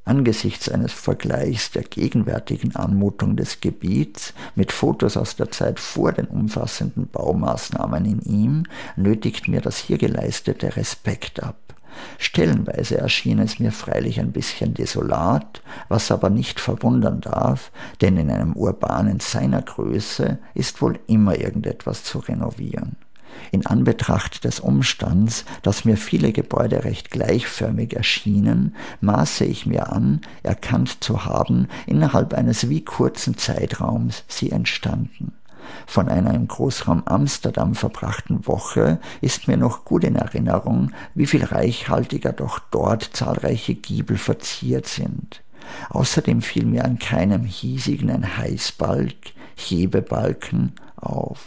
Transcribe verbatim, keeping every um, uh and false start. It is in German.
Angesichts eines Vergleichs der gegenwärtigen Anmutung des Gebiets mit Fotos aus der Zeit vor den umfassenden Baumaßnahmen in ihm nötigt mir das hier geleistete Respekt ab. Stellenweise erschien es mir freilich ein bisschen desolat, was aber nicht verwundern darf, denn in einem Urbanen seiner Größe ist wohl immer irgendetwas zu renovieren. In Anbetracht des Umstands, dass mir viele Gebäude recht gleichförmig erschienen, maße ich mir an, erkannt zu haben, innerhalb eines wie kurzen Zeitraums sie entstanden. Von einer im Großraum Amsterdam verbrachten Woche ist mir noch gut in Erinnerung, wie viel reichhaltiger doch dort zahlreiche Giebel verziert sind. Außerdem fiel mir an keinem hiesigen ein Heißbalg, Hebebalken auf.